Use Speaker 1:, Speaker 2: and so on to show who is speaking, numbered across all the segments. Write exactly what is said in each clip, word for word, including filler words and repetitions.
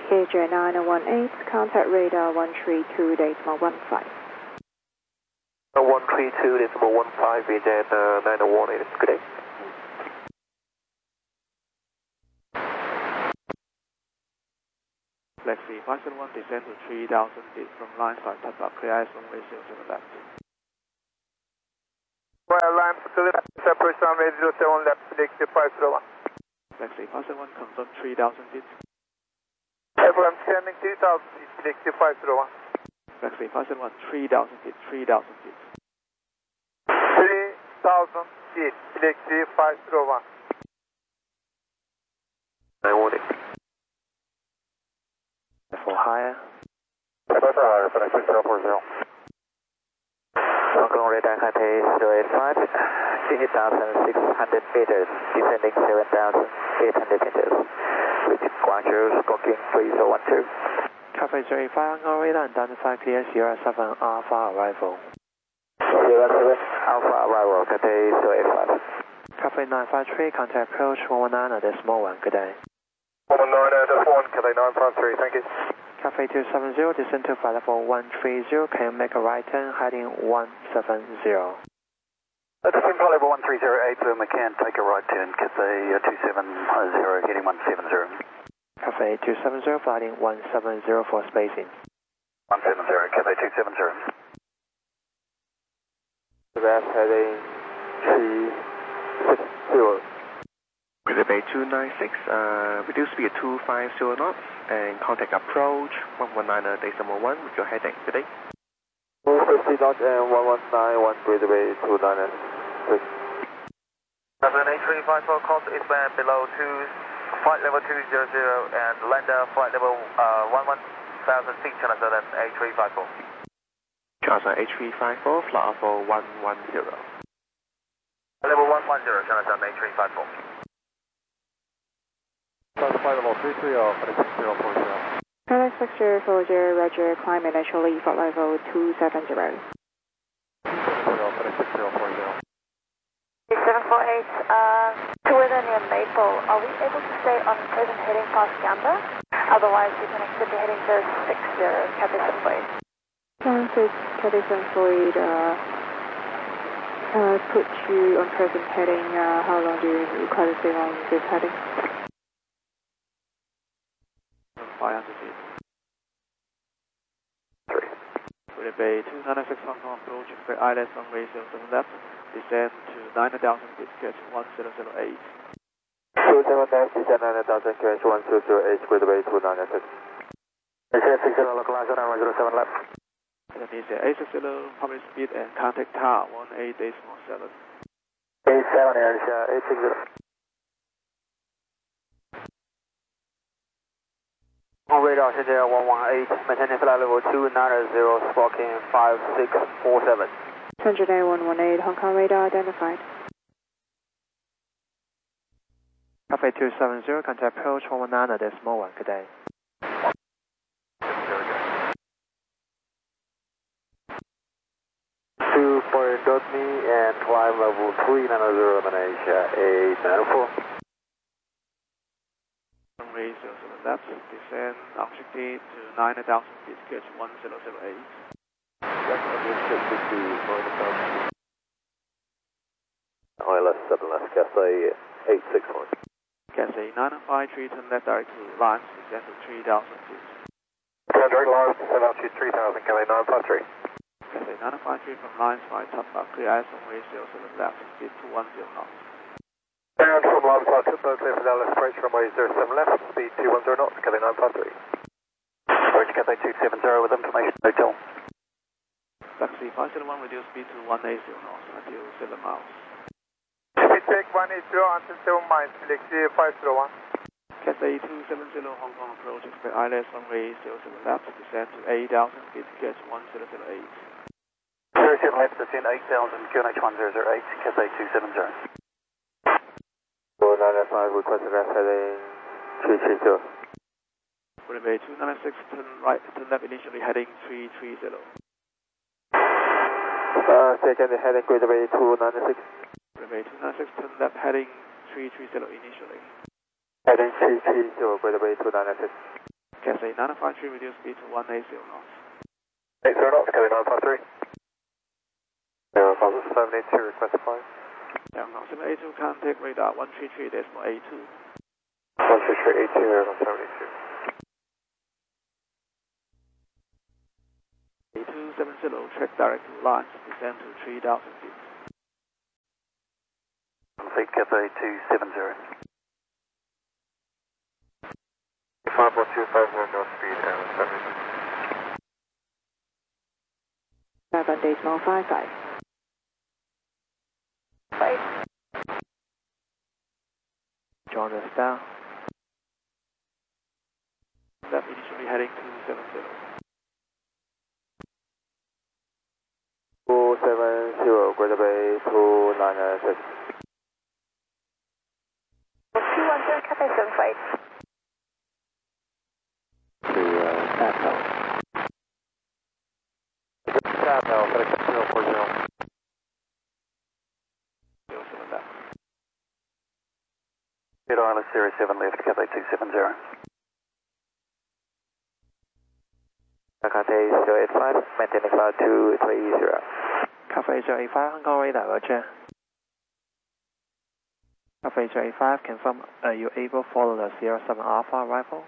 Speaker 1: K J nine one eight, contact radar one three two decimal one five.
Speaker 2: one three two decimal one five, V J uh, nine one eight, good day.
Speaker 3: Flexi five seven one, descend to three thousand feet from line side, touch up, clear ice runway zero seven left.
Speaker 2: Well, line to the left, approach runway zero seven left, select five zero one.
Speaker 3: Flexi five seven one, confirm three thousand feet.
Speaker 2: Everyone standing two thousand feet, select five zero one.
Speaker 3: Flexi five seven one, three thousand feet, three thousand feet.
Speaker 2: three thousand feet, select five zero one. nine one eight.
Speaker 3: For higher.
Speaker 2: For higher, for six zero four zero. Hong Kong radar contact zero eight five, sixty thousand six hundred meters, descending seven thousand eight hundred meters. With Guangzhou, Scorpion three zero one two.
Speaker 3: Cafe zero eight five, Hong Kong radar, identify clear Sierra seven Alpha arrival.
Speaker 2: Sierra seven Alpha arrival, contact zero eight five.
Speaker 3: Cafe nine five three, contact approach one one nine at decimal one, good day.
Speaker 2: one one nine at decimal one, contact nine five three, thank you.
Speaker 3: Cafe two seven zero, descend to flight level one three zero, can you make a right turn, heading one seven zero.
Speaker 2: Descend flight level one three zero eight, we can take a right turn, Cathay two seven zero, heading one seven zero.
Speaker 3: Cafe two seven zero, flighting one seven zero for spacing.
Speaker 2: one seven zero, Cathay two seven zero.
Speaker 3: That's heading three six zero.
Speaker 4: Greater Bay two nine six, uh, reduce speed two five zero knots and contact approach one one nine decimal one with your heading. Good day.
Speaker 3: two fifty knots and one one nine one, Greater Bay two nine six.
Speaker 2: Seven eight three five four, course eastbound below two, flight level two zero zero and lander flight level uh, one one thousand feet, China Southern eight three five four.
Speaker 4: China H three five four, flight level one one zero.
Speaker 2: Level one one zero, China Southern eight three five four.
Speaker 3: Flight level three three zero, FedEx six zero four zero. FedEx six zero four zero, Roger, climb initially, flight level two seven zero. FedEx six zero four zero.
Speaker 5: seven four eight, uh, to weather near Maple, are we able to stay on present heading past Gamba? Otherwise, we can extend the heading to six zero, Cathay seven four eight.
Speaker 1: Transit Cathay seven four eight, uh, uh, put you on present heading, uh, how long do you require to stay on this heading?
Speaker 3: five hundred feet. three. Greater Bay two nine six, Hong Kong approach, expect I L S runway zero seven left, descend to nine thousand feet, catch one zero zero eight.
Speaker 2: two seven left, descend nine thousand, catch one zero zero eight, Greater Bay two nine six. Descend six zero, localizer nine one zero seven left.
Speaker 3: Indonesia eight six zero, public speed and contact tower one eight decimal seven.
Speaker 2: eight seven, Asia eight six zero. On radar, 现在one one eight, maintaining flight level two nine zero, sparking five six four seven.
Speaker 1: Center one one eight, Hong Kong radar identified.
Speaker 3: Cafe two seven zero, contact approach one one nine at decimal one, good day.
Speaker 2: two point dot me and climb level three nine zero, Malaysia eight nine four.
Speaker 3: Runway zero seven left, descend altitude to nine thousand feet, catch one zero zero eight.
Speaker 2: I L S seven left, Cathay eight six one.
Speaker 3: Cathay nine five three, turn left direct to lines, descend to three thousand feet.
Speaker 2: Direct lines, descend altitude three thousand, Cathay nine five three.
Speaker 3: Cathay nine five three from lines five, top up, clear ice runway zero seven left, speed two one zero knots.
Speaker 2: And from line five, clear for Dallas approach runway zero seven left, speed two one zero knots, Cathay nine five three. Approach Cathay two seven zero with information, hotel.
Speaker 3: Taxi five seven one, reduce speed to one eighty knots until seven miles.
Speaker 2: Speed check one eighty until seven miles, select five zero one.
Speaker 3: Cathay two seven zero, Hong Kong approach, expect I L S runway zero seven left, descend to eight thousand feet, catch one zero zero eight.
Speaker 2: zero seven left, descend eight thousand, Q N H one zero zero eight, Cathay two seven zero. four nine five, requested left heading three three zero.
Speaker 3: Greater Bay two nine six, turn right, turn left initially, heading three three zero.
Speaker 2: Uh, second heading Greater Bay two nine six.
Speaker 3: Greater Bay two nine six, turn left, heading three three zero initially.
Speaker 2: Heading three three zero, Greater Bay two nine six.
Speaker 3: Cathay nine five three, reduce speed to one eighty knots.
Speaker 2: eight zero knots, Cathay nine five three. Zero positive, seven eight two, request flight.
Speaker 3: Yeah, seven eight two, contact radar one three three decimal eight two.
Speaker 2: one three three eight two, Arizona seven eight two.
Speaker 3: eight two seven zero, track direct to lines, descend to three thousand feet.
Speaker 2: Complete Cathay two seven zero. five one two five zero north speed, Arizona seven eight two.
Speaker 1: seven decimal five five.
Speaker 5: Five.
Speaker 3: John the Star. That initially heading to seven zero.
Speaker 2: two seven zero, Greater Bay two nine six.
Speaker 5: two one zero, Cathay seven four eight.
Speaker 2: To uh, Tapel. Tapel, FedEx zero four zero.
Speaker 3: zero seven left.
Speaker 2: Mid Island Series seven left, Cathay two seven zero. Cathay zero eight five, maintaining cloud two three zero.
Speaker 6: Cathay zero eight five, Hong Kong radar, roger. Cathay zero eight five, confirm, are you able to follow the zero seven Alpha arrival?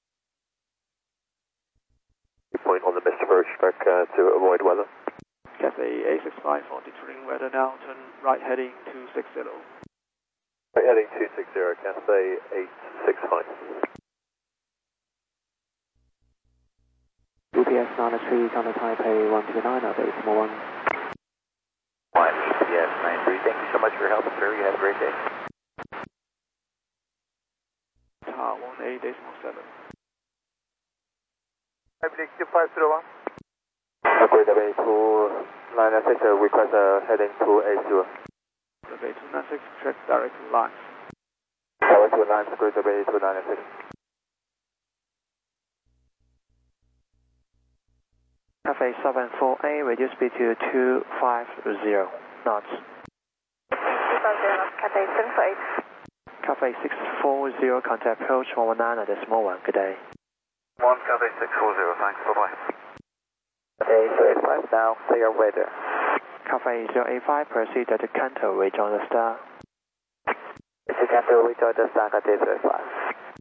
Speaker 2: Point on the Mister Birch back uh, to avoid weather.
Speaker 3: Cathay eight six five for deterring weather now, turn right heading two six zero.
Speaker 2: Right heading two six zero, Cathay eight six five.
Speaker 1: U P S nine three, Counter Taipei one two nine, decimal one.
Speaker 2: One U P S nine three, thank you so much for your help, sir. You have a great day.
Speaker 3: Tower one eight decimal seven.
Speaker 2: five zero one. Greater Bay two nine six, uh, request uh, heading two eight zero.
Speaker 3: Greater Bay two nine six, track direct to lines.
Speaker 2: Direct to lines, Greater Bay two nine six.
Speaker 6: Cathay seven four eight, reduce speed to two five zero knots.
Speaker 5: two five zero knots, Cathay seven four eight.
Speaker 6: Cathay six four zero, contact approach one one nine, decimal one, good day.
Speaker 2: one Cathay six four zero, thanks, bye bye. Cathay zero eight five, now clear weather.
Speaker 6: Cathay zero eight five, proceed to Kanto, rejoin the star.
Speaker 2: It's a Kanto, rejoin the star, Cathay zero eight five.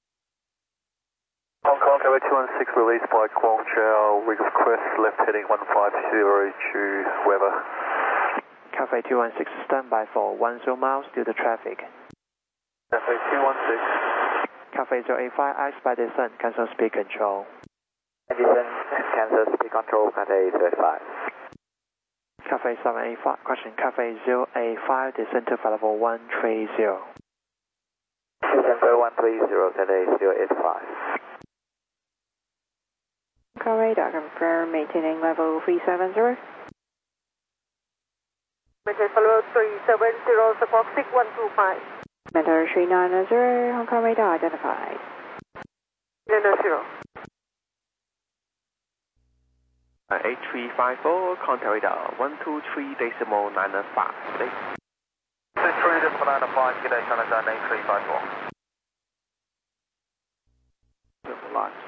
Speaker 2: Hong Kong, Cathay two one six, released by Guang Chao, request left heading one five zero to weather.
Speaker 6: Cathay two one six, standby for one zero miles due to traffic.
Speaker 2: Cathay two one six.
Speaker 6: Cathay zero eight five, ice by descent, cancel speed control.
Speaker 2: Descent, cancel speed control, Cathay zero eight five.
Speaker 6: Cathay seven eight five, question, Cathay zero eight five, descent to flight level one three zero.
Speaker 2: December one three zero, Cathay zero eight five.
Speaker 1: Hong Kong radar, confirm maintaining level three seven zero.
Speaker 5: Maintain level three seven zero, support six one two five.
Speaker 1: Mentor three nine zero, Hong Kong radar identified.
Speaker 5: nine zero.
Speaker 4: Uh, eight three five four, contact radar one two three decimal nine five. Good day.
Speaker 2: two three decimal nine five, good day, Canada eight three five four.
Speaker 3: Turn the lines.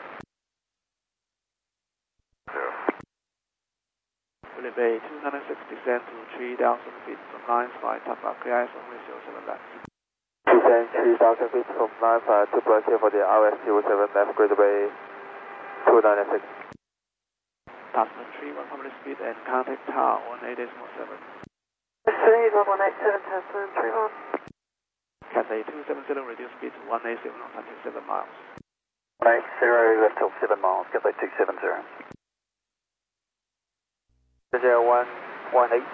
Speaker 2: Zero.
Speaker 3: Greater Bay two nine six, descend to three thousand feet from lines by Tapa, clear ice only zero seven left.
Speaker 2: Descend three thousand feet from nine five to plus here for the R S zero seven left, Greater Bay two nine six.
Speaker 3: Tasman three one hundred speed and contact tower one eight decimal seven.
Speaker 5: three one one eight seven, Tasman three one.
Speaker 3: Cathay two seven zero, reduce speed to one eighty knots until seven miles.
Speaker 2: Eight zero left till seven miles, Cathay two seven zero. Zero one one eight.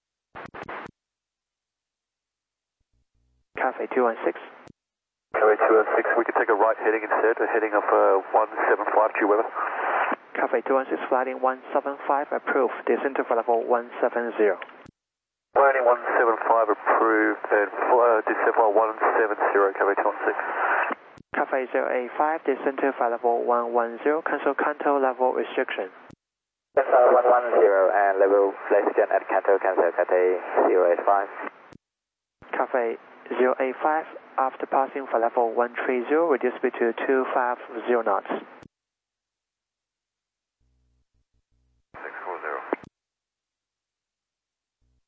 Speaker 6: Cathay two one six.
Speaker 2: Cathay two one six, we can take a right heading instead, a heading of uh, one seven five due weather.
Speaker 6: Cathay two one six, flighting one seven five, approved, descent to flight level one seven zero.
Speaker 2: Landing one seven five approved and uh, December one seven zero, Cathay two one six.
Speaker 6: Cathay zero eight five, descent to flight level one one zero, cancel Kanto level restriction.
Speaker 2: December one one zero and level flexion at Kanto, cancel Cathay zero eight five.
Speaker 6: Cathay zero eight five, after passing flight level one three zero, reduce speed to two five zero knots.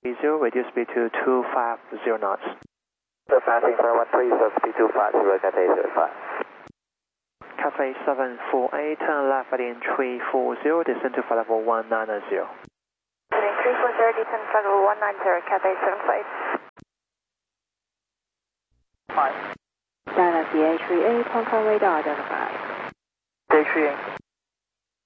Speaker 6: zero, reduce speed to two five zero knots.
Speaker 2: So passing for one three, so speed two five zero, Cathay zero five.
Speaker 6: Cathay seven four eight, turn left heading three four zero, descend to flight level one nine zero.
Speaker 5: Heading three four zero, descend flight level one nine zero, Cathay seven four eight.
Speaker 1: China C H three eight, Hong Kong radar identified.
Speaker 2: C H three eight.